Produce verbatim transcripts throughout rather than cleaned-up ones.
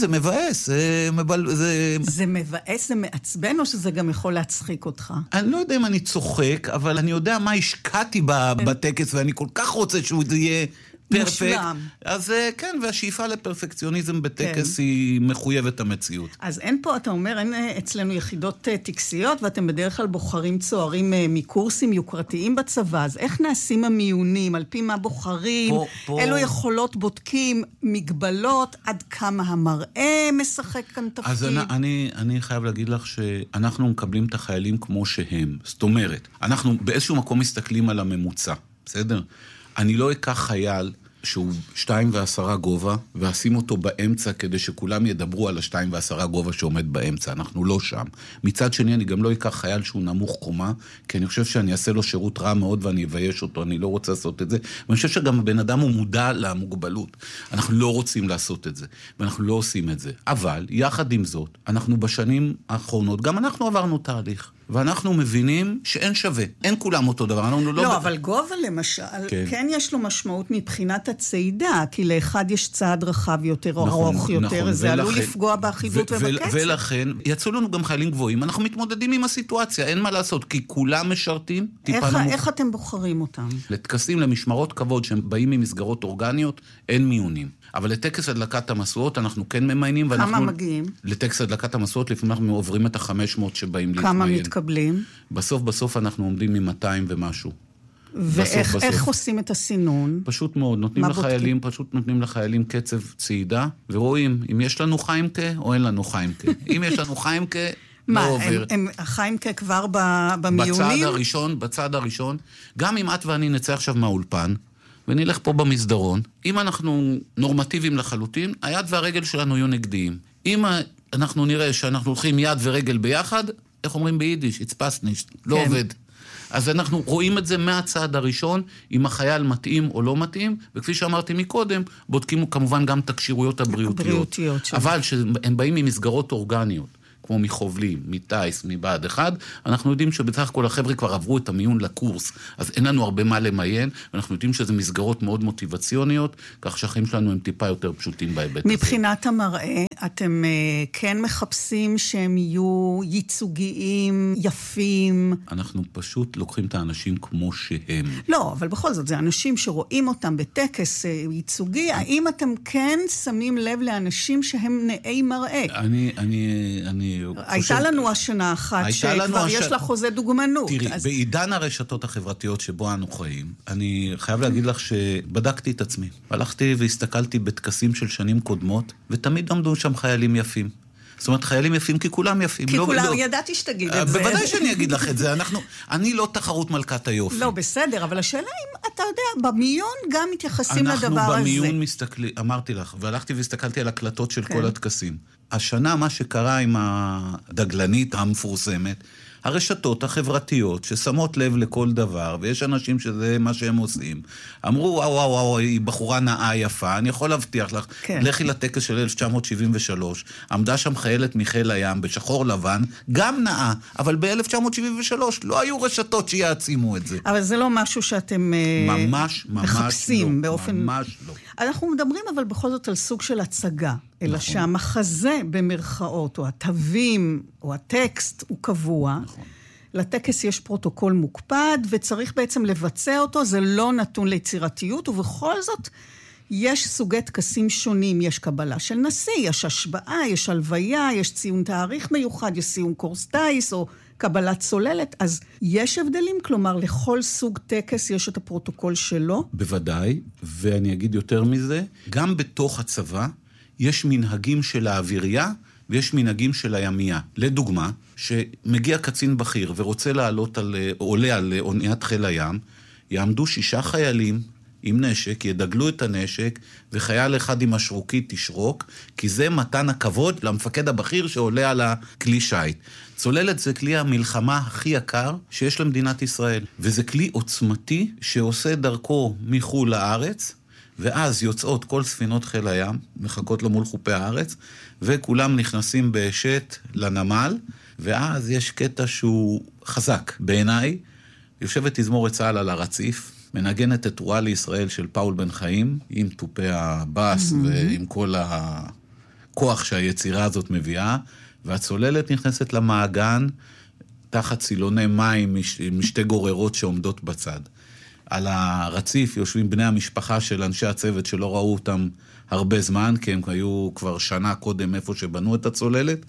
זה מבאס, זה, מבל... זה... זה מבאס, זה מעצבן, או שזה גם יכול להצחיק אותך? אני לא יודע אם אני צוחק, אבל אני יודע מה השקעתי בטקס, ואני כל כך רוצה שהוא יהיה פרפקט. אז כן, והשאיפה לפרפקציוניזם בטקס כן. היא מחויבת המציאות. אז אין פה, אתה אומר, אין אצלנו יחידות טקסיות, ואתם בדרך כלל בוחרים צוערים מקורסים יוקרתיים בצבא, אז איך נעשים המיונים? על פי מה בוחרים? פה, פה... אילו יכולות בודקים, מגבלות, עד כמה המראה משחק כאן תפקיד? אז אני, אני, אני חייב להגיד לך שאנחנו מקבלים את החיילים כמו שהם. זאת אומרת, אנחנו באיזשהו מקום מסתכלים על הממוצע, בסדר? אני לא אקח חייל שהוא שתיים ועשרה גובה, ואשים אותו באמצע כדי שכולם ידברו על השתיים ועשרה גובה שעומד באמצע. אנחנו לא שם. מצד שני, אני גם לא אקח חייל שהוא נמוך קומה, כי אני חושב שאני אעשה לו שירות רע מאוד ואני אבייש אותו, אני לא רוצה לעשות את זה. ואני חושב שגם הבן אדם הוא מודע למוגבלות. אנחנו לא רוצים לעשות את זה, ואנחנו לא עושים את זה. אבל, יחד עם זאת, אנחנו בשנים האחרונות, גם אנחנו עברנו תהליך. ואנחנו מבינים שאין שווה. אין כולם אותו דבר. לא, לא ב... אבל גובה למשל, כן. כן יש לו משמעות מבחינת הצעידה, כי לאחד יש צעד רחב יותר, נכון, ארוך יותר, נכון, זה ולכן, עלול לפגוע באחידות ו- ובקצב. ולכן, יצאו לנו גם חיילים גבוהים, אנחנו מתמודדים עם הסיטואציה, אין מה לעשות, כי כולם משרתים. איך, נמוך... איך אתם בוחרים אותם? לטקסים, למשמרות כבוד, שהם באים ממסגרות אורגניות, אין מיונים. אבל לטקס הדלקת המסועות אנחנו כן ממיינים. כמה ואנחנו... מגיעים? לטקס הדלקת המסועות, לפעמים אנחנו עוברים את ה-חמש מאות שבאים להתמיין. כמה מתקבלים? בסוף בסוף אנחנו עומדים מ-מאתיים ומשהו. ואיך איך עושים את הסינון? פשוט מאוד, נותנים לחיילים, פשוט נותנים לחיילים קצב צעידה, ורואים אם יש לנו חיימקה או אין לנו חיימקה. אם יש לנו חיימקה, לא עובר. מה, החיימקה כבר במיונים? בצד הראשון, בצד הראשון. גם אם את ואני נצא עכשיו מהאולפן, ונלך פה במסדרון, אם אנחנו נורמטיביים לחלוטין, היד והרגל שלנו יהיו נגדיים. אם אנחנו נראה שאנחנו הולכים יד ורגל ביחד, איך אומרים ביידיש? It's past nicht, לא כן. עובד. אז אנחנו רואים את זה מהצעד הראשון, אם החייל מתאים או לא מתאים, וכפי שאמרתי מקודם, בודקים כמובן גם את הקשירויות הבריאותיות. הבריאותיות אבל שהם באים ממסגרות אורגניות, כמו מחובלים, מטייס, מבעד אחד, אנחנו יודעים שבצח כל החבר'ה כבר עברו את המיון לקורס, אז אין לנו הרבה מה למיין, ואנחנו יודעים שזה מסגרות מאוד מוטיבציוניות, כך שהחיים שלנו הם טיפה יותר פשוטים בהיבט הזה. מבחינת המראה, אתם uh, כן מחפשים שהם יהיו ייצוגיים, יפים? אנחנו פשוט לוקחים את האנשים כמו שהם. לא, אבל בכל זאת, זה אנשים שרואים אותם בטקס uh, ייצוגי, האם אתם כן שמים לב לאנשים שהם נאי מראה? אני, אני, אני הייתה לנו השנה אחת שכבר יש לה חוזה דוגמנות. תראי, בעידן הרשתות החברתיות שבו אנו חיים, אני חייב להגיד לך שבדקתי את עצמי. הלכתי והסתכלתי בטקסים של שנים קודמות, ותמיד עמדו שם חיילים יפים. זאת אומרת, חיילים יפים כי כולם יפים. כי כולם, ידעתי שתגיד את זה. בוודאי שאני אגיד לך את זה. אנחנו, אני לא תחרות מלכת היופי. לא, בסדר, אבל השאלה אם אתה יודע, במיון גם מתייחסים לדבר הזה. אנחנו במיון מסתכלים, אמרתי לך, והלכתי והסתכלתי על הקלטות של כל הטקסים. השנה מה שקרה עם הדגלנית המפורסמת, הרשתות החברתיות ששמות לב לכל דבר, ויש אנשים שזה מה שהם עושים, אמרו, וואו, וואו, וואו, היא בחורה נאה יפה, אני יכול להבטיח לך, כן. לכי לטקס של אלף תשע מאות שבעים ושלוש, עמדה שם חיילת מחיל הים, בשחור לבן, גם נאה, אבל ב-אלף תשע מאות שבעים ושלוש לא היו רשתות שיעצימו את זה. אבל זה לא משהו שאתם ממש, ממש מחפשים לא, באופן... ממש לא. אנחנו מדברים אבל בכל זאת על סוג של הצגה, אלא נכון. שהמחזה במרכאות, או התווים, או הטקסט, הוא קבוע. נכון. לטקס יש פרוטוקול מוקפד, וצריך בעצם לבצע אותו, זה לא נתון ליצירתיות, ובכל זאת יש סוגי טקסים שונים, יש קבלה של נשיא, יש השבעה, יש הלוויה, יש ציון תאריך מיוחד, יש ציון קורס טייס, או קבלת צוללת, אז יש הבדלים? כלומר, לכל סוג טקס יש את הפרוטוקול שלו? בוודאי, ואני אגיד יותר מזה, גם בתוך הצבא יש מנהגים של האווירייה, ויש מנהגים של הימייה. לדוגמה, שמגיע קצין בכיר ורוצה לעלות על, עולה על אוניית חיל הים, יעמדו שישה חיילים עם נשק, ידגלו את הנשק, וחייל אחד עם השרוקית תשרוק, כי זה מתן הכבוד למפקד הבכיר שעולה על הכלי שייט. צוללת זה כלי המלחמה הכי יקר שיש למדינת ישראל, וזה כלי עוצמתי שעושה דרכו מחול לארץ, ואז יוצאות כל ספינות חיל הים, מחכות לו מול חופי הארץ, וכולם נכנסים בשט לנמל, ואז יש קטע שהוא חזק בעיניי, יושבת תזמורת צה"ל על הרציף, מנגנת את תרועה לישראל של פאול בן חיים, עם טופי הבאס mm-hmm. ועם כל הכוח שהיצירה הזאת מביאה, והצוללת נכנסת למעגן, תחת סילוני מים משתי גוררות שעומדות בצד. על הרציף יושבים בני המשפחה של אנשי הצוות שלא ראו אותם הרבה זמן, כי הם היו כבר שנה קודם איפה שבנו את הצוללת,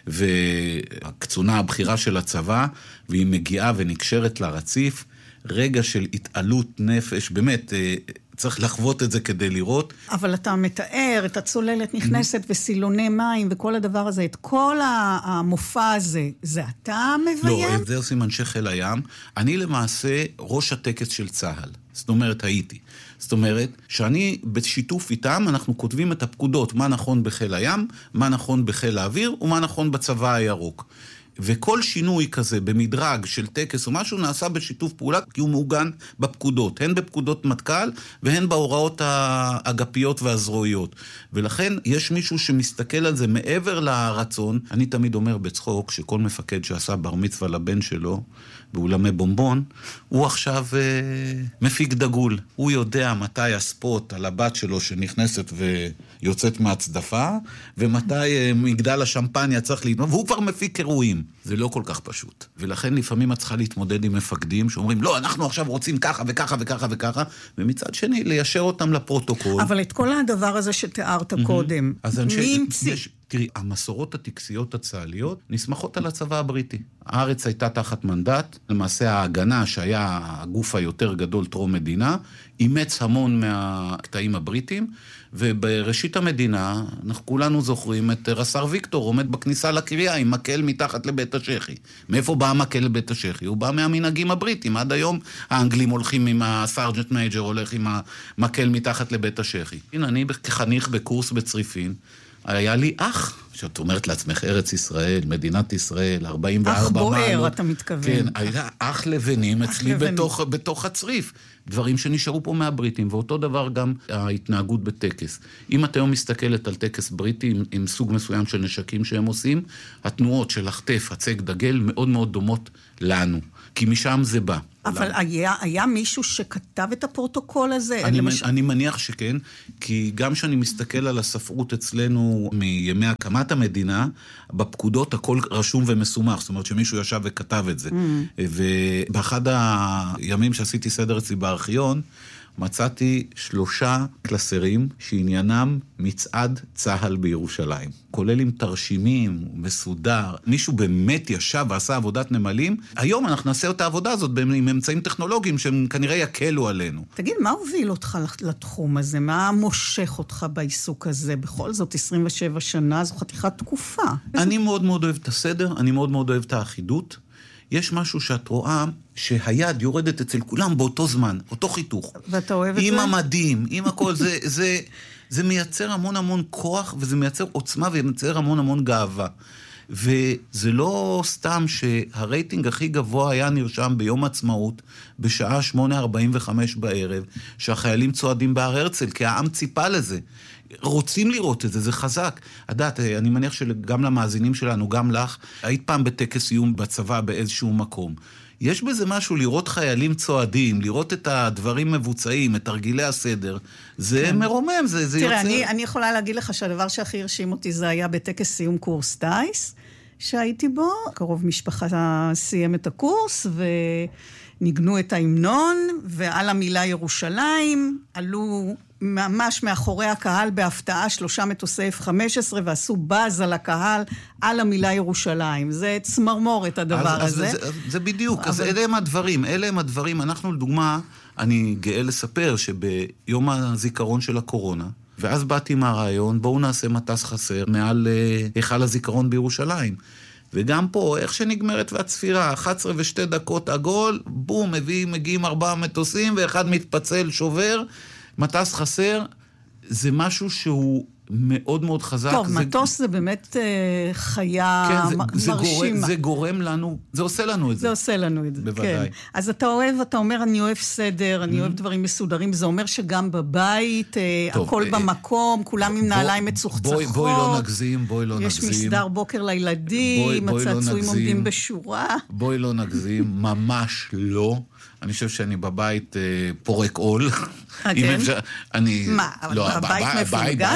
והקצונה הבחירה של הצבא, והיא מגיעה ונקשרת לרציף, רגע של התעלות נפש, באמת, צריך לחוות את זה כדי לראות. אבל אתה מתאר את הצוללת נכנסת וסילוני מים וכל הדבר הזה, את כל המופע הזה, זה אתה מביים? לא, את זה עושים אנשי חיל הים. אני למעשה ראש הטקס של צה"ל. זאת אומרת, הייתי. זאת אומרת, שאני בשיתוף איתם, אנחנו כותבים את הפקודות, מה נכון בחיל הים, מה נכון בחיל האוויר, ומה נכון בצבא הירוק. וכל שינוי כזה במדרג של טקס או משהו נעשה בשיתוף פעולה, כי הוא מעוגן בפקודות, הן בפקודות מטכ"ל והן בהוראות האגפיות והזרועיות. ולכן יש מישהו שמסתכל על זה מעבר לרצון. אני תמיד אומר בצחוק שכל מפקד שעשה בר מצווה לבן שלו באולמי בומבון, הוא עכשיו אה, מפיק דגול. הוא יודע מתי הספוט על הבת שלו שנכנסת ויוצאת מהצדפה, ומתי אה, מגדל השמפניה צריך להתמודד, והוא כבר מפיק אירועים. זה לא כל כך פשוט. ולכן לפעמים את צריכה להתמודד עם מפקדים שאומרים, לא, אנחנו עכשיו רוצים ככה וככה וככה וככה, ומצד שני, ליישר אותם לפרוטוקול. אבל את כל הדבר הזה שתיארת קודם, מי המציא? תראי, המסורות הטקסיות הצה"ליות נסמכות על הצבא הבריטי. הארץ הייתה תחת מנדט, למעשה ההגנה שהיה הגוף היותר גדול טרום מדינה, אימץ המון מהקטעים הבריטיים, ובראשית המדינה, אנחנו כולנו זוכרים את רס"ר ויקטור עומד בכניסה לקריה עם מקל מתחת לבית השחי. מאיפה בא המקל לבית השחי? הוא בא מהמנהגים הבריטים. עד היום האנגלים הולכים עם הסארג'נט מייג'ר, הולך עם המקל מתחת לבית השחי. הנה, אני כחניך בקורס בצריפין, היה לי אח, שאת אומרת לעצמך, ארץ ישראל, מדינת ישראל, ארבעים וארבע מעלות. אח בוער, אתה מתכוון. כן, היה אח לבנים אצלי בתוך, בתוך הצריף. דברים שנשארו פה מהבריטים, ואותו דבר גם ההתנהגות בטקס. אם את היום מסתכלת על טקס בריטי עם, עם סוג מסוים של נשקים שהם עושים, התנועות של החטף, הצג דגל, מאוד מאוד דומות לנו. כי משם זה בא. אבל היה, היה מישהו שכתב את הפרוטוקול הזה? אני, למש... אני מניח שכן, כי גם שאני מסתכל על הספרות אצלנו מימי הקמת המדינה, בפקודות הכל רשום ומסומך, זאת אומרת שמישהו ישב וכתב את זה. Mm. ובאחד הימים שעשיתי סדר אצלי בארכיון, מצאתי שלושה קלסרים שעניינם מצעד צהל בירושלים. כולל עם תרשימים, מסודר. מישהו באמת ישב ועשה עבודת נמלים. היום אנחנו נעשה את העבודה הזאת עם אמצעים טכנולוגיים שהם כנראה יקלו עלינו. תגיד, מה הוביל אותך לתחום הזה? מה מושך אותך בעיסוק הזה? בכל זאת, עשרים ושבע שנה, זו חתיכת תקופה. אני מאוד מאוד אוהב את הסדר, אני מאוד מאוד אוהב את האחידות. יש משהו שאת רואה שהיד יורדת אצל כולם באותו זמן, אותו חיתוך. ואתה אוהב את זה? עם המדים, עם הכל. זה, זה, זה מייצר המון המון כוח, וזה מייצר עוצמה, ומייצר המון המון גאווה. וזה לא סתם שהרייטינג הכי גבוה היה נרשם ביום עצמאות, בשעה שמונה ארבעים וחמש בערב, שהחיילים צועדים בהר הרצל, כי העם ציפה לזה. רוצים לראות את זה, זה חזק. עדת, אני מניח שגם למאזינים שלנו, גם לך, היית פעם בטקס סיום בצבא באיזשהו מקום. יש בזה משהו לראות חיילים צועדים, לראות את הדברים מבוצעים, את תרגילי הסדר, זה כן. מרומם, זה, זה תראה, יוצר... אני, אני יכולה להגיד לך שהדבר שהכי הרשים אותי זה היה בטקס סיום קורס טייס, שהייתי בו, קרוב משפחה סיים את הקורס, וניגנו את ההמנון, ועל המילה ירושלים, עלו ממש מאחורי הקהל בהפתעה שלושה מטוסי אף חמש עשרה, ועשו באז על הקהל על המילה ירושלים. זה צמרמורת הדבר אז, הזה. אז, זה, זה בדיוק, אבל... אז אלה הם הדברים, אלה הם הדברים. אנחנו לדוגמה, אני גאה לספר שביום הזיכרון של הקורונה, ואז באתי מהרעיון, בואו נעשה מטס חסר מעל היכל הזיכרון בירושלים. וגם פה, איך שנגמרת והצפירה, אחת עשרה ושתי דקות עגול, בום, מביא, מגיעים ארבעה מטוסים, ואחד מתפצל, שובר, מטס חסר, זה משהו שהוא מאוד מאוד חזק. טוב, זה... מטוס זה באמת uh, חיה כן, זה, מ- זה מרשימה. גורם, זה גורם לנו, זה עושה לנו את זה. זה עושה לנו את זה, בוודאי. כן. אז אתה אוהב, אתה אומר, אני אוהב סדר, אני mm-hmm. אוהב דברים מסודרים, זה אומר שגם בבית, טוב, הכל אה, במקום, כולם עם נעליים מצוחצחות. בואי, בואי לא נגזים, בואי לא יש נגזים. יש מסדר בוקר לילדים, בואי, בואי הצעצועים לא עומדים בשורה. בואי לא נגזים, ממש לא. אני חושב שאני בבית אה, פורק עול. אתם? אפשר, אני, מה? לא, בבית מפולגן? חד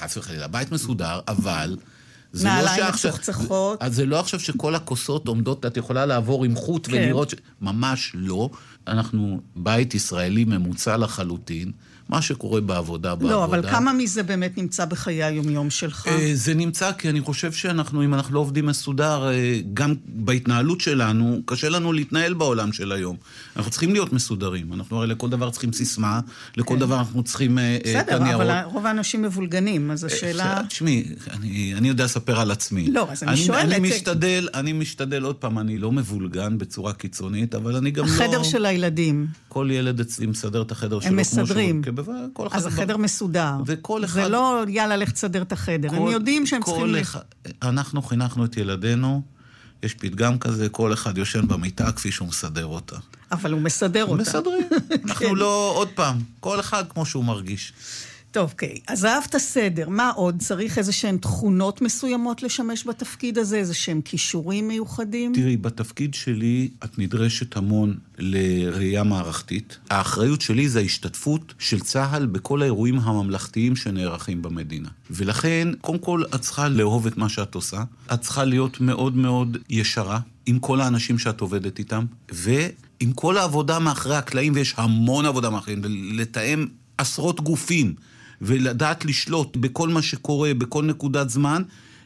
חס וחלילה, בית מסודר, אבל... נעליים מצוחצחות. אז זה לא עכשיו שכל הכוסות עומדות, את יכולה לעבור עם חוט כן. ולראות, ש... ממש לא. אנחנו בית ישראלי ממוצע לחלוטין, מה שקורה בעבודה, בעבודה. לא, אבל כמה מזה באמת נמצא בחיי היומיום שלך? זה נמצא, כי אני חושב שאנחנו, אם אנחנו לא עובדים מסודר, גם בהתנהלות שלנו, קשה לנו להתנהל בעולם של היום. אנחנו צריכים להיות מסודרים. אנחנו הרי לכל דבר צריכים סיסמה, לכל דבר אנחנו צריכים... בסדר, אבל רוב האנשים מבולגנים, אז השאלה... תשמעי, אני יודע לספר על עצמי. לא, אז אני שואלת... אני משתדל, אני משתדל עוד פעם, אני לא מבולגן בצורה קיצונית, אבל אני גם לא... החדר של הילדים. כל ילד אצלי מסדר את החדר שלו. הם מסדרים. אז דבר... החדר מסודר. וכל אחד... זה לא יאללה, לך תסדר את החדר. כל... הם יודעים שהם צריכים... אחד... אנחנו חינכנו את ילדינו, יש פתגם כזה, כל אחד יושן במיטה כפי שהוא מסדר אותה. אבל הוא מסדר אותה. מסדרים. אנחנו לא, עוד פעם, כל אחד כמו שהוא מרגיש. טוב, אוקיי. אז אהבת סדר. מה עוד? צריך איזה שהן תכונות מסוימות לשמש בתפקיד הזה? איזה שהם כישורים מיוחדים? תראי, בתפקיד שלי את נדרשת המון לראייה מערכתית. האחריות שלי זה ההשתתפות של צה"ל בכל האירועים הממלכתיים שנערכים במדינה. ולכן, קודם כל, את צריכה לאהוב את מה שאת עושה. את צריכה להיות מאוד מאוד ישרה עם כל האנשים שאת עובדת איתם, ועם כל העבודה מאחרי הקלעים, ויש המון עבודה מאחרי, לתאם עשרות גופים, ולדעת לשלוט בכל מה שקורה, בכל נקודת זמן,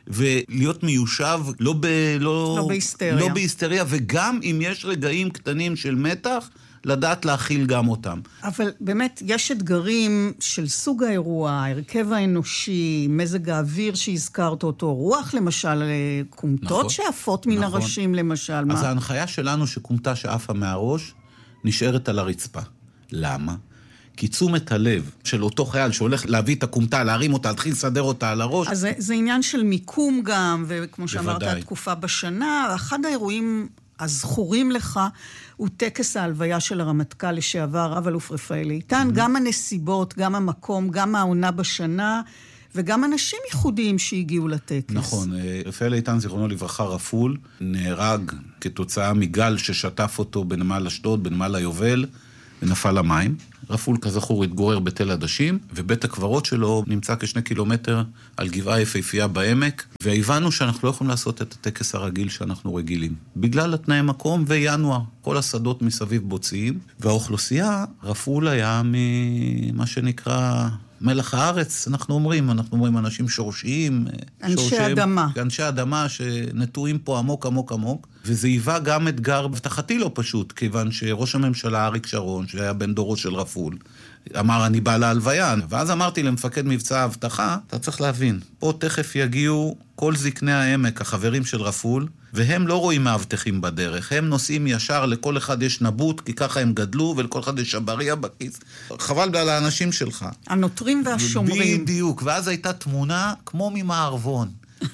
ולהיות מיושב, לא, ב, לא, לא בהיסטריה. לא בהיסטריה, וגם אם יש רגעים קטנים של מתח, לדעת להכיל גם אותם. אבל באמת יש אתגרים של סוג האירוע, ההרכב האנושי, מזג האוויר שהזכרת אותו, רוח למשל, קומטות נכון, שעפות מן נכון. הראשים למשל. אז מה? ההנחיה שלנו שקומטה שעפה מהראש, נשארת על הרצפה. למה? כי תשומת הלב של אותו חייל שהולך להביא את הקומטה, להרים אותה, להתחיל לסדר אותה על הראש. אז זה, זה עניין של מיקום גם, וכמו שאמרת, התקופה בשנה, אחד האירועים הזכורים לך הוא טקס ההלוויה של הרמטכ"ל לשעבר, רב אלוף רפאל איתן, mm-hmm. גם הנסיבות, גם המקום, גם העונה בשנה, וגם אנשים ייחודיים שהגיעו לטקס. נכון, רפאל איתן, זיכרונו לברכה, רפול, נהרג כתוצאה מגל ששטף אותו בנמל אשדוד, בנמל היובל, ונפל למים. רפול כזכור התגורר בתל עדשים, ובית הקברות שלו נמצא כשני קילומטר על גבעה יפהפייה בעמק, והבנו שאנחנו לא יכולים לעשות את הטקס הרגיל שאנחנו רגילים. בגלל התנאי מקום וינואר, כל השדות מסביב בוצעים, והאוכלוסייה, רפול היה ממה שנקרא מלח הארץ, אנחנו אומרים, אנחנו אומרים אנשים שורשיים, אנשי שורשיים, אדמה. אנשי אדמה שנטועים פה עמוק עמוק עמוק, וזה היווה גם אתגר הבטחתי לא פשוט, כיוון שראש הממשלה אריק שרון, שהיה בן דורו של רפול, אמר אני בא להלוויה, ואז אמרתי למפקד מבצע ההבטחה, אתה צריך להבין, פה תכף יגיעו כל זקני העמק, החברים של רפול, והם לא רואים מאבטחים בדרך, הם נוסעים ישר, לכל אחד יש נבוט, כי ככה הם גדלו, ולכל אחד יש שבריה בכיס. חבל על האנשים שלך. הנוטרים והשומרים. בדיוק, ואז הייתה תמונה כמו ממערבון.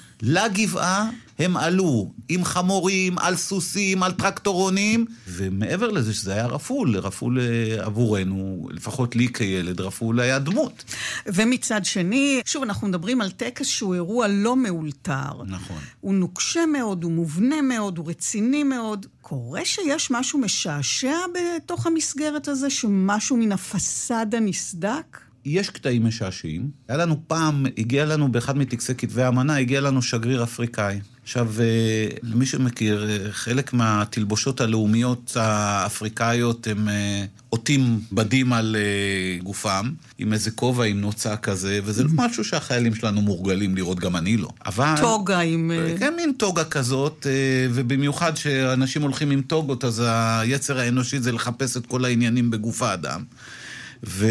לגבעה הם עלו עם חמורים, על סוסים, על טרקטורונים, ומעבר לזה שזה היה רפול, רפול עבורנו, לפחות לי כילד, רפול היה דמות. ומצד שני, שוב, אנחנו מדברים על טקס שהוא אירוע לא מאולתר. נכון. הוא נוקשה מאוד, הוא מובנה מאוד, הוא רציני מאוד. קורה שיש משהו משעשע בתוך המסגרת הזה, שמשהו מן הפסדה נסדק? יש קטעים משעשעים. היה לנו פעם, הגיע לנו באחד מטקסי כתבי האמנה, הגיע לנו שגריר אפריקאי. עכשיו, למי שמכיר, חלק מהתלבושות הלאומיות האפריקאיות הם עוטים בדים על גופם, עם איזה כובע, עם נוצה כזה, וזה לא משהו שהחיילים שלנו מורגלים לראות, גם אני לא. אבל... טוגה עם... כן, מין טוגה כזאת, ובמיוחד שאנשים הולכים עם טוגות, אז היצר האנושי זה לחפש את כל העניינים בגוף האדם. ו...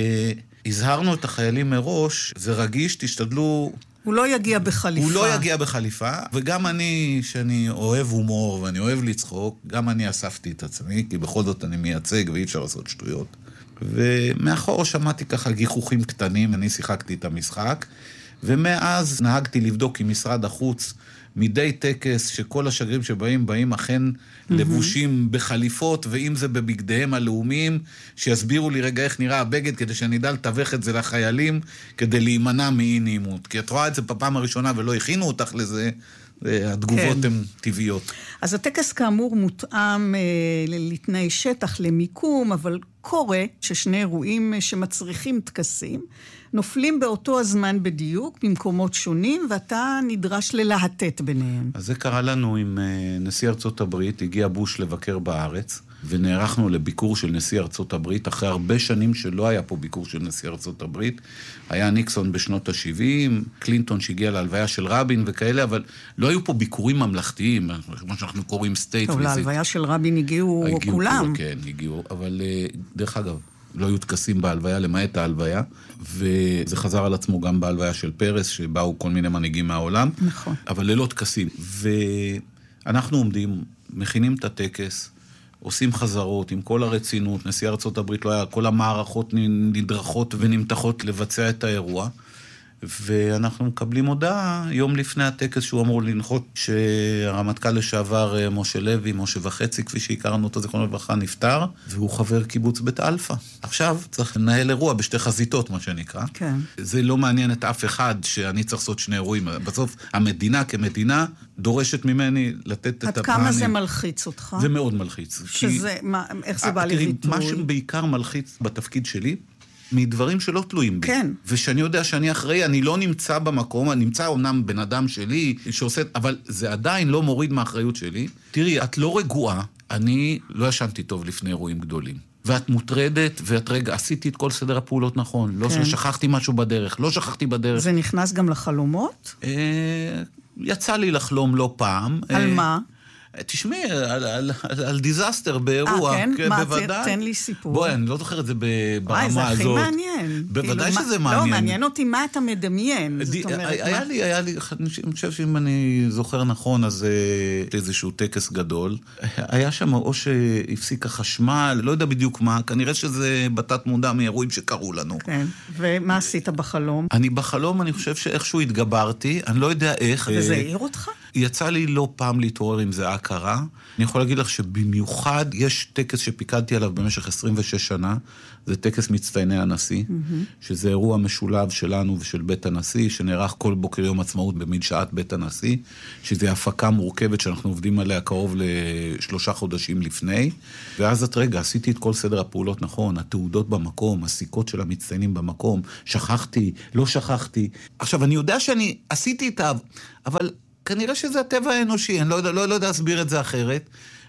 הזהרנו את החיילים מראש, זה רגיש, תשתדלו... הוא לא יגיע בחליפה. הוא לא יגיע בחליפה, וגם אני, שאני אוהב הומור ואני אוהב לצחוק, גם אני אספתי את עצמי, כי בכל זאת אני מייצג ואי אפשר לעשות שטויות. ומאחור שמעתי ככה גיחוכים קטנים, אני שיחקתי את המשחק, ומאז נהגתי לבדוק עם משרד החוץ, מדי טקס שכל השגרירים שבאים, באים אכן mm-hmm. לבושים בחליפות, ואם זה בבגדיהם הלאומיים, שיסבירו לי רגע איך נראה הבגד, כדי שאני אדע לתווך את זה לחיילים, כדי להימנע מאי נעימות. כי את רואה את זה בפעם הראשונה ולא הכינו אותך לזה, התגובות כן. הן טבעיות. אז הטקס כאמור מותאם אה, לתנאי שטח, למיקום, אבל קורה ששני אירועים שמצריכים טקסים, נופלים באותו הזמן בדיוק, במקומות שונים, ואתה נדרש ללהטט ביניהם. אז זה קרה לנו עם נשיא ארצות הברית, הגיע בוש לבקר בארץ, ונערכנו לביקור של נשיא ארצות הברית, אחרי הרבה שנים שלא היה פה ביקור של נשיא ארצות הברית. היה ניקסון בשנות ה-שבעים, קלינטון שהגיע להלוויה של רבין וכאלה, אבל לא היו פה ביקורים ממלכתיים, כמו שאנחנו קוראים סטייט ויזיט. טוב, להלוויה של רבין הגיעו, הגיעו כולם. כן, הגיעו, אבל דרך אגב, לא היו טקסים בהלוויה, למעט ההלוויה, וזה חזר על עצמו גם בהלוויה של פרס, שבאו כל מיני מנהיגים מהעולם. נכון. אבל ללא טקסים. ואנחנו עומדים, מכינים את הטקס, עושים חזרות עם כל הרצינות, נשיא ארצות הברית לא היה, כל המערכות נדרכות ונמתחות לבצע את האירוע, ואנחנו מקבלים הודעה יום לפני הטקס שהוא אמור לנחות שהרמטכ"ל לשעבר משה לוי, משה וחצי, כפי שהכרנו אותו זיכרונו לברכה, נפטר, והוא חבר קיבוץ בית אלפא. עכשיו צריך לנהל אירוע בשתי חזיתות, מה שנקרא. כן. זה לא מעניין את אף אחד שאני צריך לעשות שני אירועים. בסוף המדינה כמדינה דורשת ממני לתת את הפעמים. עד כמה זה מלחיץ אותך? זה מאוד מלחיץ. שזה, כי... מה, איך זה בא לביטוי? מה שבעיקר מלחיץ בתפקיד שלי, מדברים שלא תלויים בי. כן. ושאני יודע שאני אחראי, אני לא נמצא במקום, אני נמצא אומנם בן אדם שלי שעושה, אבל זה עדיין לא מוריד מהאחריות שלי. תראי, את לא רגועה, אני לא ישנתי טוב לפני אירועים גדולים. ואת מוטרדת, ואת רגע, עשיתי את כל סדר הפעולות נכון, לא כן. שכחתי משהו בדרך, לא שכחתי בדרך. זה נכנס גם לחלומות? אה, יצא לי לחלום לא פעם. על אה, מה? תשמעי, על, על, על, על דיזסטר באירוע. אה, כן? כן, מה, בוודאי. תן לי סיפור. בואי, אני לא זוכר את זה ברמה הזאת. וואי, זה הכי מעניין. בוודאי כאילו, שזה מה, מעניין. לא, מעניין אותי מה אתה מדמיין. די, זאת אומרת, היה מה? לי, היה לי, אני חושב שאם אני זוכר נכון, אז איזשהו טקס גדול. היה שם או שהפסיק החשמל, לא יודע בדיוק מה, כנראה שזה בתת מודע מאירועים שקרו לנו. כן, ומה עשית בחלום? אני בחלום, אני חושב שאיכשהו התגברתי, אני לא יודע איך. וזה העיר אותך? יצא לי לא פעם להתעורר עם זה הכרה. אני יכול להגיד לך שבמיוחד יש טקס שפיקדתי עליו במשך עשרים ושש שנה, זה טקס מצטייני הנשיא, mm-hmm. שזה אירוע משולב שלנו ושל בית הנשיא, שנערך כל בוקר יום עצמאות במדשאת בית הנשיא, שזה הפקה מורכבת שאנחנו עובדים עליה קרוב לשלושה חודשים לפני, ואז את רגע, עשיתי את כל סדר הפעולות נכון, התעודות במקום, הסיכות של המצטיינים במקום, שכחתי, לא שכחתי. עכשיו, אני יודע שאני עשיתי את ה... אבל... כנראה שזה הטבע האנושי, אני לא יודע, לא, לא יודע להסביר את זה אחרת.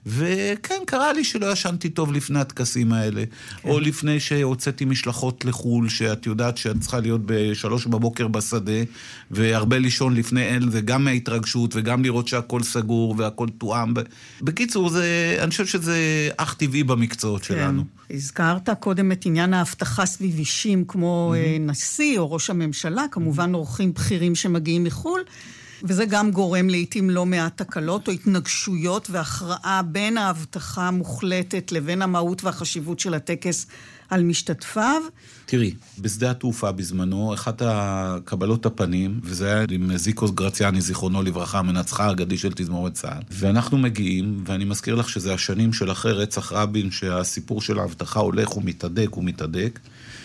וכן, קרה לי שלא ישנתי טוב לפני התקסים האלה, כן. או לפני שהוצאתי משלחות לחול, שאת יודעת שאת צריכה להיות בשלוש בבוקר בשדה, והרבה לישון לפני אל, וגם מההתרגשות, וגם לראות שהכל סגור, והכל תואם. בקיצור, זה, אני חושב שזה אך טבעי במקצועות כן. שלנו. הזכרת קודם את עניין ההבטחה סביב אישים, כמו mm-hmm. נשיא או ראש הממשלה, כמובן אורחים בכירים שמגיעים מחול, וזה גם גורם לעתים לא מעט תקלות או התנגשויות והכרעה בין ההבטחה המוחלטת לבין המהות והחשיבות של הטקס על משתתפיו. תראי, בשדה התעופה בזמנו, אחת הקבלות הפנים, וזה היה עם זיקו גרציאני, זיכרונו לברכה, המנצחה האגדי של תזמורת צה"ל. ואנחנו מגיעים, ואני מזכיר לך שזה השנים של אחרי רצח רבין, שהסיפור של ההבטחה הולך ומתהדק ומתהדק,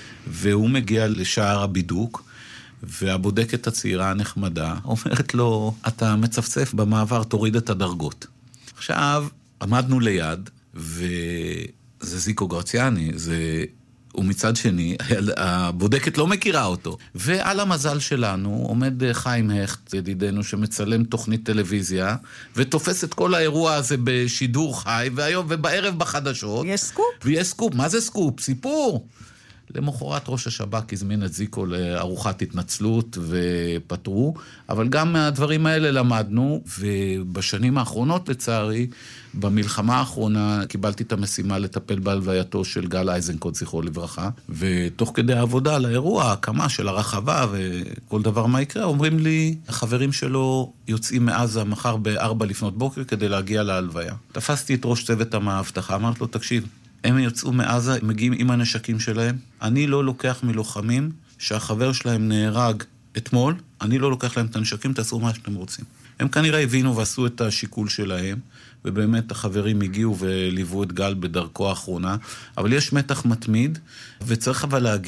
והוא מגיע לשער הבידוק, והבודקת הצעירה הנחמדה אומרת לו, אתה מצפצף במעבר, תוריד את הדרגות. עכשיו, עמדנו ליד, וזה זיקו גרציאני, זה... ומצד שני, הבודקת לא מכירה אותו. ועל המזל שלנו עומד חיים הכט, ידידנו, שמצלם תוכנית טלוויזיה, ותופס את כל האירוע הזה בשידור חי, והיום ובערב בחדשות. יש סקופ. ויש סקופ. מה זה סקופ? סיפור. למחרת ראש השב"כ הזמין את זיקו לארוחת התנצלות ופטרו, אבל גם מהדברים האלה למדנו, ובשנים האחרונות לצערי, במלחמה האחרונה קיבלתי את המשימה לטפל בהלווייתו של גל אייזנקוט, זכרו לברכה, ותוך כדי העבודה לאירוע, ההקמה של הרחבה וכל דבר מה יקרה, אומרים לי, החברים שלו יוצאים מעזה מחר בארבע לפנות בוקר כדי להגיע להלוויה. תפסתי את ראש צוות המאבטחה, אמרת לו, תקשיב, הם יצאו מעזה, הם מגיעים עם הנשקים שלהם. אני לא לוקח מלוחמים שהחבר שלהם נהרג אתמול, אני לא לוקח להם את הנשקים, תעשו מה שאתם רוצים. הם כנראה הבינו ועשו את השיקול שלהם, ובאמת החברים הגיעו וליוו את גל בדרכו האחרונה, אבל יש מתח מתמיד, וצריך אבל להגיד,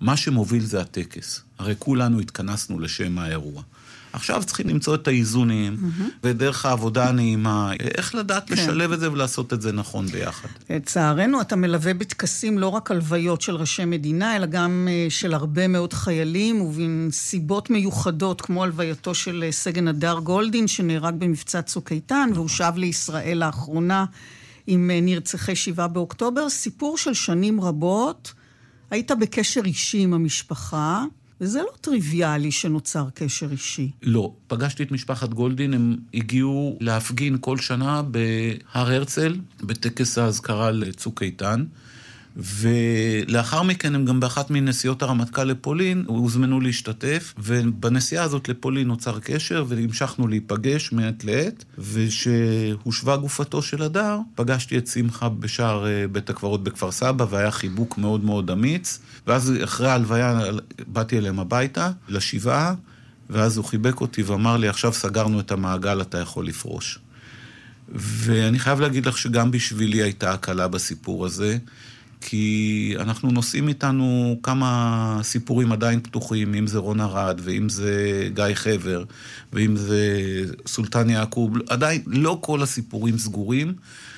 מה שמוביל זה הטקס. הרי כולנו התכנסנו לשם האירוע. עכשיו צריכים למצוא את האיזונים, mm-hmm. ודרך העבודה הנעימה, איך לדעת כן. לשלב את זה ולעשות את זה נכון ביחד. לצערנו, אתה מלווה בטקסים לא רק הלוויות של ראשי מדינה, אלא גם של הרבה מאוד חיילים, ובנסיבות מיוחדות, כמו הלווייתו של סגן הדר גולדין, שנהרג במבצע צוק איתן, והוא שב לישראל לאחרונה עם נרצחי שבעה באוקטובר. סיפור של שנים רבות, היית בקשר אישי עם המשפחה, וזה לא טריוויאלי שנוצר קשר אישי. לא. פגשתי את משפחת גולדין, הם הגיעו להפגין כל שנה בהר הרצל, בטקס ההזכרה לצוק איתן, ולאחר מכן הם גם באחת מנסיעות הרמטכ"ל לפולין, הוזמנו להשתתף, ובנסיעה הזאת לפולין נוצר קשר, והמשכנו להיפגש מעט לעת, ושהושבה גופתו של הדר, פגשתי את שמחה בשער בית הקברות בכפר סבא, והיה חיבוק מאוד מאוד אמיץ, ואז אחרי ההלוויה באתי אליהם הביתה, לשבעה, ואז הוא חיבק אותי ואמר לי, עכשיו סגרנו את המעגל, אתה יכול לפרוש. ואני חייב להגיד לך שגם בשבילי הייתה הקלה בסיפור הזה, כי אנחנו נושאים איתנו כמה סיפורים עדיין פתוחים, אם זה רון ארד, ואם זה גיא חבר, ואם זה סולטן יעקוב, עדיין לא כל הסיפורים סגורים,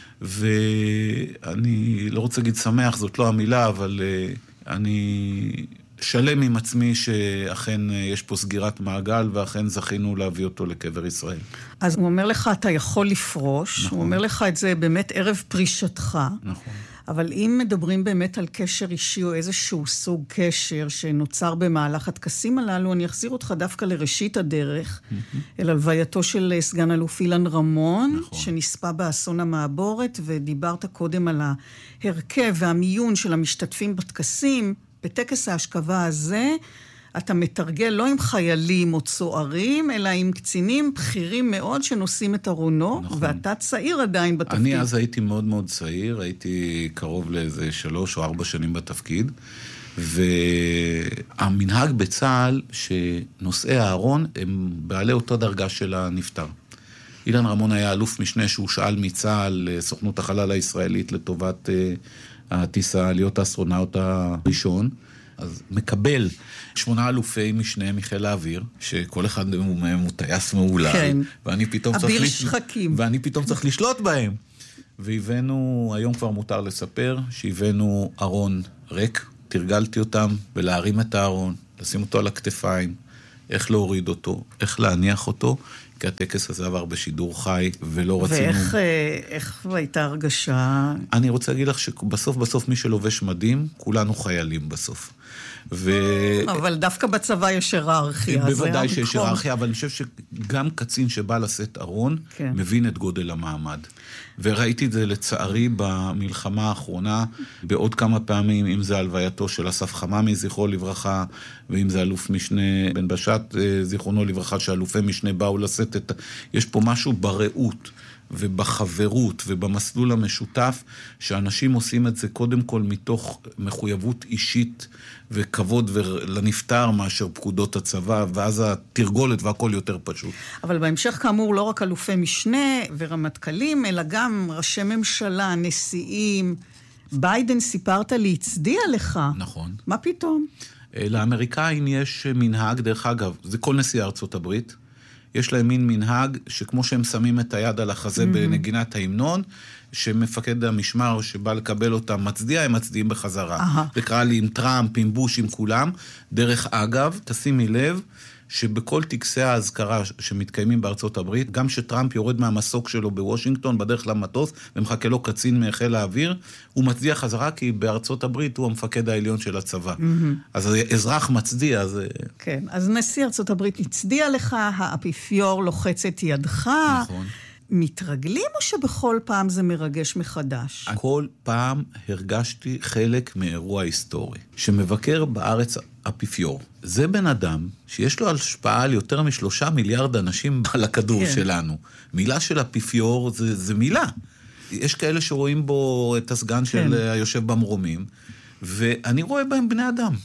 ואני לא רוצה להגיד שמח, זאת לא המילה, אבל אני שלם עם עצמי שאכן יש פה סגירת מעגל, ואכן זכינו להביא אותו לקבר ישראל. אז הוא אומר לך, אתה יכול לפרוש, נכון. הוא אומר לך את זה באמת ערב פרישתך. נכון. אבל אם מדברים באמת על קשר אישי או איזשהו סוג קשר שנוצר במהלך הטקסים הללו, אני אחזיר אותך דווקא לראשית הדרך, mm-hmm. אל הלווייתו של סגן אלוף אילן רמון, נכון. שנספה באסון המעבורת, ודיברת קודם על ההרכב והמיון של המשתתפים בטקסים. בטקס ההשכבה הזה, אתה מתרגל לא עם חיילים או צוערים, אלא עם קצינים בכירים מאוד שנושאים את ארונו, נכון. ואתה צעיר עדיין בתפקיד. אני אז הייתי מאוד מאוד צעיר, הייתי קרוב לאיזה שלוש או ארבע שנים בתפקיד, והמנהג בצה"ל שנושאי הארון הם בעלי אותה דרגה של הנפטר. אילן רמון היה אלוף משנה שהוא שאל מצה"ל סוכנות החלל הישראלית לטובת הטיסה, להיות האסטרונאוט הראשון, אז מקבל שמונה אלופי משנה מחיל האוויר, שכל אחד מהם הוא טייס מעולה, כן. ואני פתאום צריך לש... ואני פתאום צריך לשלוט בהם. והבאנו, היום כבר מותר לספר, שהבאנו ארון ריק, תרגלתי אותם, ולהרים את הארון, לשים אותו על הכתפיים, איך להוריד אותו, איך להניח אותו, כי הטקס הזה עבר בשידור חי, ולא רצינו... ואיך איך הייתה הרגשה? אני רוצה להגיד לך שבסוף בסוף מי שלובש מדים, כולנו חיילים בסוף. ו... אבל דווקא בצבא יש היררכיה. בוודאי שיש היררכיה, אבל אני חושב שגם קצין שבא לשאת ארון, כן. מבין את גודל המעמד. וראיתי את זה לצערי במלחמה האחרונה, בעוד כמה פעמים, אם זה הלווייתו של אסף חממי, זכרו לברכה, ואם זה אלוף משנה בן בשט, זכרונו לברכה, שאלופי משנה באו לשאת את... יש פה משהו בראות ובחברות ובמסלול המשותף, שאנשים עושים את זה קודם כל מתוך מחויבות אישית וכבוד לנפטר מאשר פקודות הצבא, ואז התרגולת והכל יותר פשוט. אבל בהמשך כאמור לא רק אלופי משנה ורמטכ"לים, אלא גם ראשי ממשלה, נשיאים. ביידן סיפרת לי, הצדיע לך. נכון. מה פתאום? לאמריקאים יש מנהג, דרך אגב, זה כל נשיא ארצות הברית, יש להם מין מנהג שכמו שהם שמים את היד על החזה mm-hmm. בנגינת ההמנון, שמפקד המשמר שבא לקבל אותם מצדיע, הם מצדיעים בחזרה. Uh-huh. זה קרא לי עם טראמפ, עם בוש, עם כולם. דרך אגב, תשימי לב, שבכל טקסי ההזכרה שמתקיימים בארצות הברית, גם שטראמפ יורד מהמסוק שלו בוושינגטון, בדרך למטוס, ומחכה לו קצין מחיל האוויר, הוא מצדיע חזרה, כי בארצות הברית הוא המפקד העליון של הצבא. Mm-hmm. אז אזרח מצדיע, אז... כן, אז נשיא ארצות הברית הצדיע לך, האפיפיור לוחץ את ידך. נכון. מתרגלים או שבכל פעם זה מרגש מחדש? כל פעם הרגשתי חלק מאירוע היסטורי, שמבקר בארץ אפיפיור. זה בן אדם שיש לו השפעה על יותר משלושה מיליארד אנשים על הכדור כן. שלנו. מילה של אפיפיור זה, זה מילה. יש כאלה שרואים בו את הסגן כן. של היושב במרומים, ואני רואה בהם בני אדם.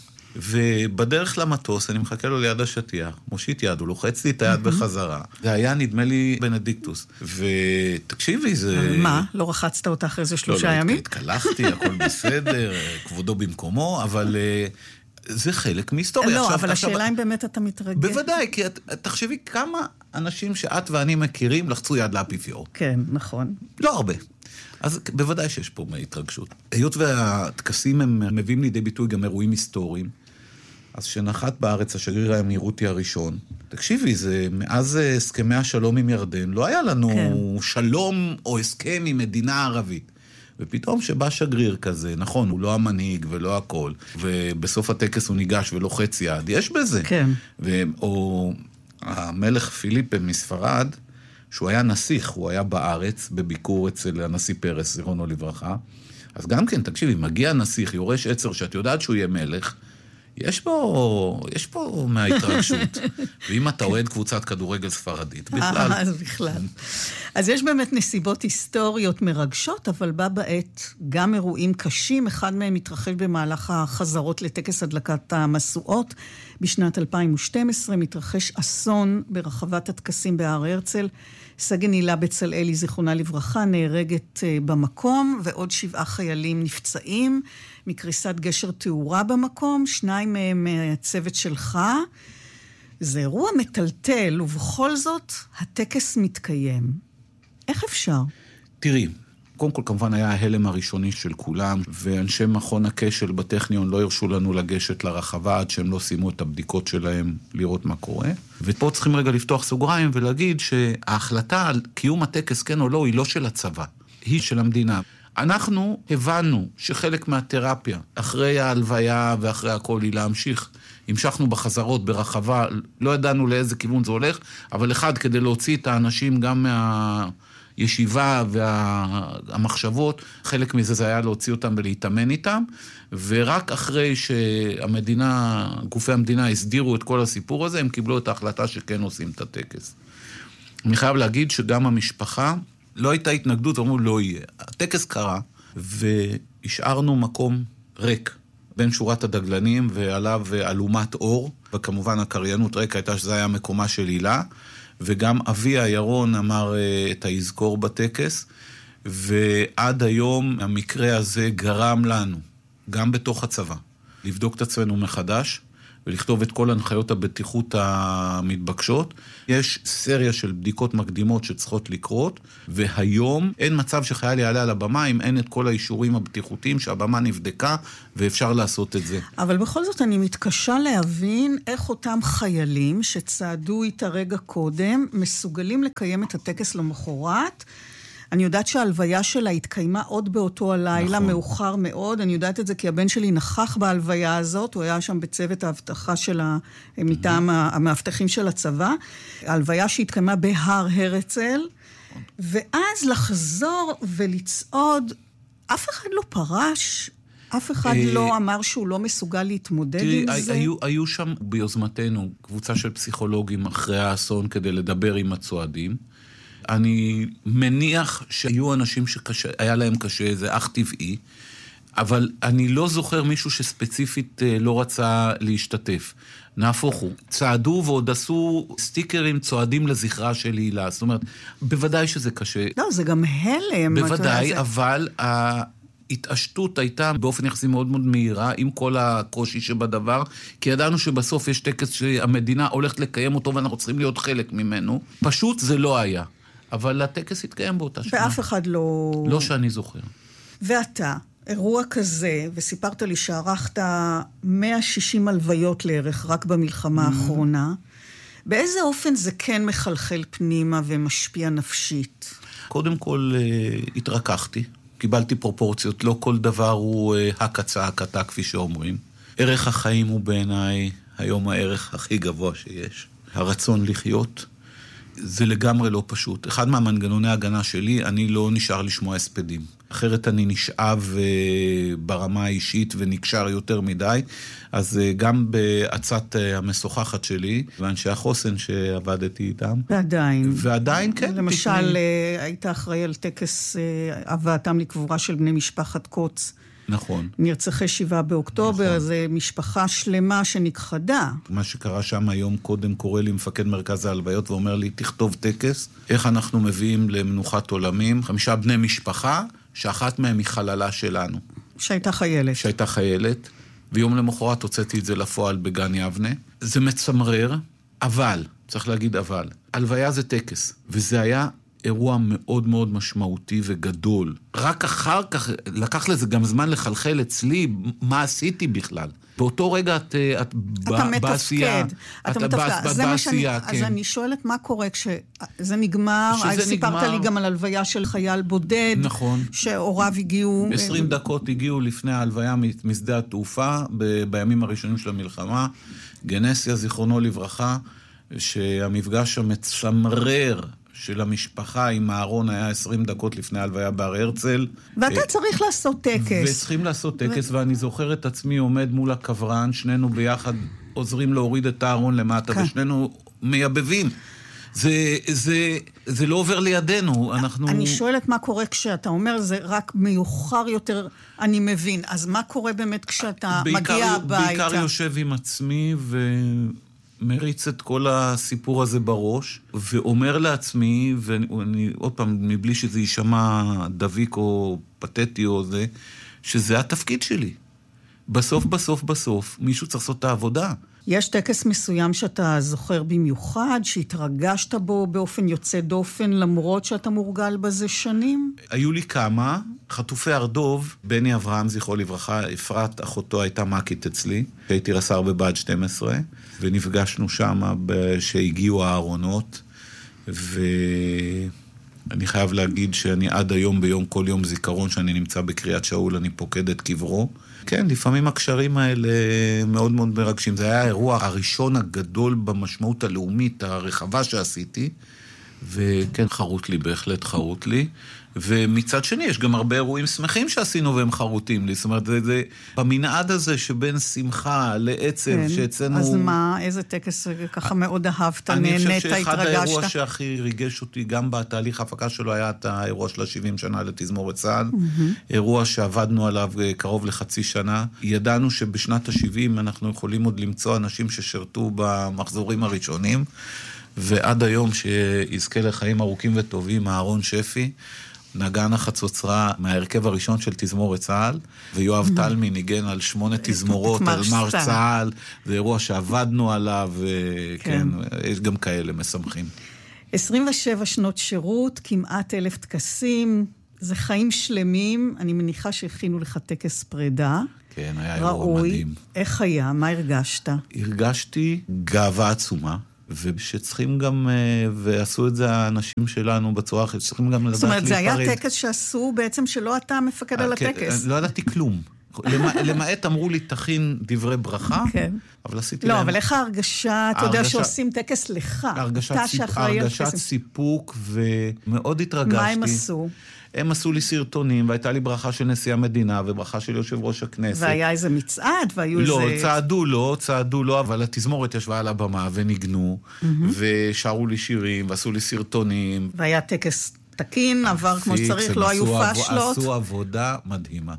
ובדרך למטוס, אני מחכה לו ליד השטיח, מושיט יד, הוא לוחץ לי את היד בחזרה. זה היה נדמה לי בנדיקטוס. ותקשיבי, זה... מה? לא רחצת אותה אחרי זה שלושה ימים? לא, לא, התקלחתי, הכל בסדר, כבודו במקומו, אבל זה חלק מהיסטוריה. לא, עכשיו, אבל עכשיו, השאלה אם באמת אתה מתרגש. בוודאי, כי את, תחשבי כמה אנשים שאת ואני מכירים לחצו יד לאפיפיור. כן, נכון. לא הרבה. אז בוודאי שיש פה מהתרגשות. היות והטקסים הם מביאים לידי ביטוי גם אירועים היסטוריים, אז שנחת בארץ השגריר האמירותי הראשון, תקשיבי, זה מאז הסכמי השלום עם ירדן, לא היה לנו כן. שלום או הסכם עם מדינה ערבית. ופתאום שבא שגריר כזה, נכון, הוא לא המנהיג ולא הכל, ובסוף הטקס הוא ניגש ולוחץ יד, יש בזה. כן. ו... או המלך פיליפה מספרד, שהוא היה נסיך, הוא היה בארץ, בביקור אצל הנשיא פרס, זיכרונו לברכה. אז גם כן, תקשיבי, מגיע נסיך, יורש עצר, שאת יודעת שהוא יהיה מלך, יש פה, יש פה מההתרגשות. ואם אתה אוהד קבוצת כדורגל ספרדית, בכלל. אז בכלל. אז יש באמת נסיבות היסטוריות מרגשות, אבל בה בעת גם אירועים קשים, אחד מהם מתרחש במהלך החזרות לטקס הדלקת המשואות. בשנת אלפיים ושתים עשרה מתרחש אסון ברחבת הטקסים בהר הרצל. סגן הילה בצלאלי, זיכרונה לברכה, נהרגת במקום, ועוד שבעה חיילים נפצעים מקריסת גשר תאורה במקום, שניים מהם מהצוות שלך. זה אירוע מטלטל, ובכל זאת הטקס מתקיים. איך אפשר? תראי, קודם כל כמובן היה ההלם הראשוני של כולם, ואנשי מכון הכשל בטכניון לא הרשו לנו לגשת לרחבה עד שהם לא סיימו את הבדיקות שלהם לראות מה קורה. ופה צריכים רגע לפתוח סוגריים ולהגיד שההחלטה על קיום הטקס כן או לא היא לא של הצבא, היא של המדינה. אנחנו הבנו שחלק מהתרפיה, אחרי ההלוויה ואחרי הכל, היא להמשיך. המשכנו בחזרות ברחבה, לא ידענו לאיזה כיוון זה הולך, אבל אחד, כדי להוציא את האנשים גם מהישיבה והמחשבות, חלק מזה זה היה להוציא אותם ולהתאמן איתם, ורק אחרי שהמדינה, גופי המדינה הסדירו את כל הסיפור הזה, הם קיבלו את ההחלטה שכן עושים את הטקס. אני חייב להגיד שגם המשפחה, לא הייתה התנגדות, אמרו לא יהיה. הטקס קרה, והשארנו מקום ריק בין שורת הדגלנים, ועליו אלומת אור, וכמובן הקריינות ריק הייתה שזה היה מקומה של הילה, וגם אבי הירון אמר את היזכור בטקס, ועד היום המקרה הזה גרם לנו, גם בתוך הצבא, לבדוק את עצמנו מחדש, ולכתוב את כל הנחיות הבטיחות המתבקשות. יש סריה של בדיקות מקדימות שצריכות לקרות, והיום אין מצב שחייל יעלה על הבמה אם אין את כל האישורים הבטיחותיים שהבמה נבדקה, ואפשר לעשות את זה. אבל בכל זאת אני מתקשה להבין איך אותם חיילים שצעדו איתה רגע קודם, מסוגלים לקיים את הטקס למחרת. אני יודעת שההלוויה שלה התקיימה עוד באותו הלילה, נכון. מאוחר מאוד. אני יודעת את זה כי הבן שלי נכח בהלוויה הזאת, הוא היה שם בצוות ההבטחה של מטעם המאבטחים של הצבא. ההלוויה שהתקיימה בהר הרצל, ואז לחזור ולצעוד, אף אחד לא פרש, אף אחד לא אמר שהוא לא מסוגל להתמודד עם זה. היו, היו שם ביוזמתנו קבוצה של פסיכולוגים אחרי האסון כדי לדבר עם הצועדים. אני מניח שהיו אנשים שהיה להם קשה, זה אך טבעי, אבל אני לא זוכר מישהו שספציפית לא רצה להשתתף. נהפוך הוא. צעדו ועוד עשו סטיקרים צועדים לזכרה של הילה. זאת אומרת, בוודאי שזה קשה. לא, זה גם הלם. בוודאי, זה... אבל ההתעשתות הייתה באופן יחסי מאוד מאוד מהירה, עם כל הקושי שבדבר, כי ידענו שבסוף יש טקס שהמדינה הולכת לקיים אותו, ואנחנו צריכים להיות חלק ממנו. פשוט זה לא היה. אבל הטקס התקיים באותה שנה. ואף אחד לא... לא שאני זוכר. ואתה, אירוע כזה, וסיפרת לי שערכת מאה ושישים הלוויות לערך רק במלחמה האחרונה, באיזה אופן זה כן מחלחל פנימה ומשפיע נפשית? קודם כל, התרככתי. קיבלתי פרופורציות. לא כל דבר הוא הקצה, הקטה, כפי שאומרים. ערך החיים הוא בעיניי היום הערך הכי גבוה שיש. הרצון לחיות. זה לגמרי לא פשוט. אחד מהמנגנוני ההגנה שלי, אני לא נשאר לשמוע הספדים. אחרת אני נשאב ברמה האישית ונקשר יותר מדי. אז גם בעצת המשוחחת שלי, ואנשי החוסן שעבדתי איתם. ועדיין. ועדיין, כן. למשל, היית אחראי על טקס הבאתם לקבורה של בני משפחת קוץ. נכון. נרצחי שבעה באוקטובר, נכון. זה משפחה שלמה שנכחדה. מה שקרה שם היום קודם קורא לי מפקד מרכז ההלוויות ואומר לי, תכתוב טקס, איך אנחנו מביאים למנוחת עולמים, חמישה בני משפחה, שאחת מהם היא חללה שלנו. שהייתה חיילת. שהייתה חיילת, ויום למחרת הוצאתי את זה לפועל בגן יבנה. זה מצמרר, אבל, צריך להגיד אבל, הלוויה זה טקס, וזה היה אירוע מאוד מאוד משמעותי וגדול. רק אחר כך, לקח לזה גם זמן לחלחל אצלי, מה עשיתי בכלל. באותו רגע את, את אתה בעשייה. מתפקד. אתה מתפקד. בעשייה, כן. אז אני שואלת מה קורה כשזה נגמר. סיפרת נגמר, לי גם על הלוויה של חייל בודד. נכון. שהוריו הגיעו. עשרים דקות הגיעו לפני ההלוויה משדה התעופה, ב, בימים הראשונים של המלחמה. גנסיה, זיכרונו לברכה, שהמפגש המצמרר של המשפחה עם הארון היה עשרים דקות לפני ההלוויה בהר הרצל. ואתה צריך לעשות טקס. וצריכים לעשות טקס, ואני זוכר את עצמי עומד מול הקברן, שנינו ביחד עוזרים להוריד את הארון למטה, ושנינו מייבבים. זה, זה, זה לא עובר לידינו. אנחנו... אני שואלת מה קורה כשאתה אומר, זה רק מיוחר יותר, אני מבין. אז מה קורה באמת כשאתה בעיקר, מגיע הביתה? בעיקר יושב עם עצמי ו... מריץ את כל הסיפור הזה בראש, ואומר לעצמי, ואני עוד פעם, מבלי שזה יישמע דביק או פתטי או זה, שזה התפקיד שלי. בסוף, בסוף, בסוף, מישהו צריך לעשות את העבודה. יש טקס מסוים שאתה זוכר במיוחד, שהתרגשת בו באופן יוצא דופן, למרות שאתה מורגל בזה שנים? היו לי כמה. חטופי ארדוב, בני אברהם, זכרו לברכה, אפרת, אחותו הייתה מקית אצלי, הייתי רס"ר בבה"ד שתים עשרה, ונפגשנו שם שהגיעו הארונות, ואני חייב להגיד שאני עד היום, ביום כל יום זיכרון, שאני נמצא בקריית שאול, אני פוקד את קברו. כן, לפעמים הקשרים האלה מאוד מאוד מרגשים. זה היה האירוע הראשון הגדול במשמעות הלאומית הרחבה שעשיתי, וכן, חרוט לי, בהחלט חרוט לי. ומצד שני, יש גם הרבה אירועים שמחים שעשינו והם חרוטים לי. זאת אומרת, זה, זה במנעד הזה שבין שמחה לעצב, כן, שאצלנו... אז מה, איזה טקס ככה מאוד אהבת, נהנית, התרגשת? התרגשת? אני חושב שאחד האירוע שהכי ריגש אותי, גם בתהליך ההפקה שלו, היה את האירוע של ה-שבעים שנה לתזמורת צה"ל. Mm-hmm. אירוע שעבדנו עליו קרוב לחצי שנה. ידענו שבשנת ה-שבעים אנחנו יכולים עוד למצוא אנשים ששרתו במחזורים הראשונים, ועד היום שיזכה לחיים ארוכים וטובים, אהרון שפי, נגן החצוצרה מההרכב הראשון של תזמורת צה"ל, ויואב תלמי ניגן על שמונה תזמורות, על מרש צה"ל, זה אירוע שעבדנו עליו, וכן, יש גם כאלה משמחים. עשרים ושבע שנות שירות, כמעט אלף טקסים, זה חיים שלמים, אני מניחה שהכינו לך טקס פרידה. כן, היה אירוע מדהים. איך היה? מה הרגשת? הרגשתי גאווה עצומה. ושצריכים גם, ועשו את זה האנשים שלנו בצורה אחרת, שצריכים גם לדעת להתפרד. זאת אומרת, זה היה טקס שעשו בעצם שלא אתה מפקד על הטקס. לא ידעתי כלום. למעט אמרו לי, תכין דברי ברכה, אבל עשיתי להם... לא, אבל איך ההרגשה, אתה יודע שעושים טקס לך, אתה שאחראי על טקס. הרגשת סיפוק, ומאוד התרגשתי. מה הם עשו? הם עשו לי סרטונים, והייתה לי ברכה של נשיא המדינה, וברכה של יושב ראש הכנסת. והיה איזה מצעד, והיו איזה... לא, צעדו לא, צעדו לא, אבל התזמורת ישבה על הבמה, וניגנו, ושרו לי שירים, ועשו לי סרטונים. והיה טקס תקין, עבר כמו שצריך, לא היו פשלות. עשו עבודה מדהימה.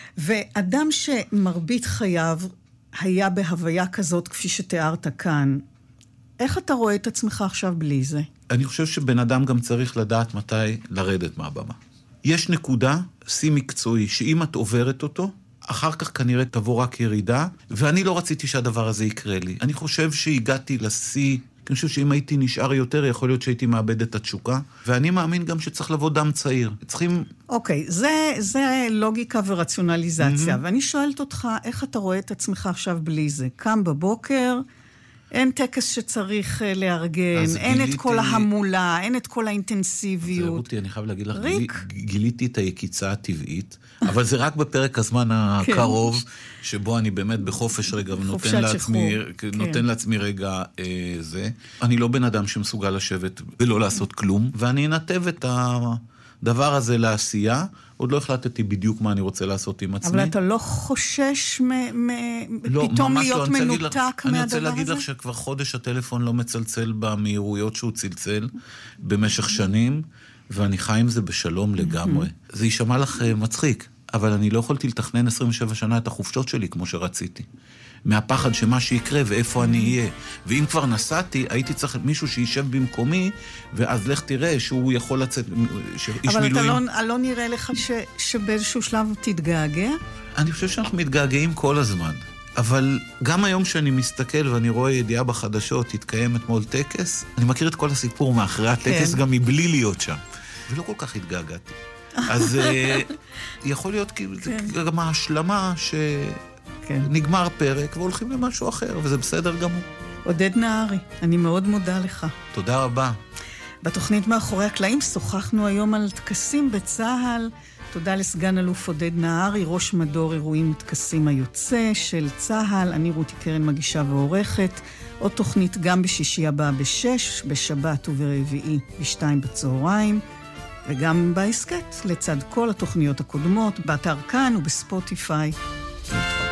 ואדם שמרבית חייו היה בהוויה כזאת, כפי שתיארת כאן, איך אתה רואה את עצמך עכשיו בלי זה? אני חושב שבן אדם גם צריך לדעת מתי לרדת מהבמה. יש נקודה, שיא מקצועי, שאם את עוברת אותו, אחר כך כנראה תבוא רק ירידה, ואני לא רציתי שהדבר הזה יקרה לי. אני חושב שהגעתי לשיא, אני חושב שאם הייתי נשאר יותר, יכול להיות שהייתי מאבד את התשוקה, ואני מאמין גם שצריך לבוא דם צעיר. צריכים... אוקיי, זה, זה לוגיקה ורציונליזציה, mm-hmm. ואני שואלת אותך, איך אתה רואה את עצמך עכשיו בלי זה? קם בבוקר... אין טקס שצריך לארגן, אין גיליתי... את כל ההמולה, אין את כל האינטנסיביות. זה רותי, אני חייב להגיד לך, גיל... גיליתי את היקיצה הטבעית, אבל זה רק בפרק הזמן הקרוב, שבו אני באמת בחופש רגע, ונותן לעצמי, כן. נותן לעצמי רגע אה, זה. אני לא בן אדם שמסוגל לשבת ולא לעשות כלום, ואני אנתב את הדבר הזה לעשייה, עוד לא החלטתי בדיוק מה אני רוצה לעשות עם עצמי. אבל אתה לא חושש פתאום להיות מנותק מהדבר הזה? אני רוצה להגיד לך שכבר חודש הטלפון לא מצלצל במהירויות שהוא צלצל במשך שנים, ואני חי עם זה בשלום לגמרי. זה יישמע לך מצחיק, אבל אני לא יכולתי לתכנן עשרים ושבע שנה את החופשות שלי כמו שרציתי. מהפחד שמה שיקרה ואיפה אני אהיה. ואם כבר נסעתי, הייתי צריך מישהו שישב במקומי, ואז לך תראה שהוא יכול לצאת, איש אבל מילואים. אבל אתה לא, לא נראה לך ש, שבאיזשהו שלב תתגעגע? אני חושב שאנחנו מתגעגעים כל הזמן. אבל גם היום שאני מסתכל ואני רואה ידיעה בחדשות, התקיים אתמול טקס, אני מכיר את כל הסיפור מאחרי הטקס, כן. גם מבלי להיות שם. ולא כל כך התגעגעתי. אז יכול להיות כן. גם ההשלמה שנגמר כן. פרק והולכים למשהו אחר, וזה בסדר גמור. עודד נהרי, אני מאוד מודה לך. תודה רבה. בתוכנית מאחורי הקלעים שוחחנו היום על טקסים בצה"ל. תודה לסגן אלוף עודד נהרי, ראש מדור אירועים וטקסים היוצא של צה"ל. אני רותי קרן מגישה ועורכת. עוד תוכנית גם בשישי הבא בשש, בשבת וברביעי בשתיים בצהריים, וגם בעסקת לצד כל התוכניות הקודמות, באתר כאן ובספוטיפיי.